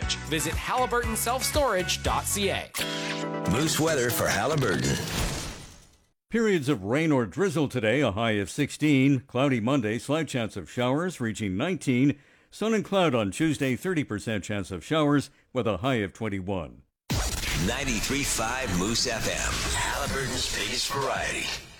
self-storage. Visit HalliburtonSelfStorage.ca. Moose weather for Halliburton. Periods of rain or drizzle today, a high of 16. Cloudy Monday, slight chance of showers reaching 19. Sun and cloud on Tuesday, 30% chance of showers with a high of 21. 93.5 Moose FM, Halliburton's biggest variety.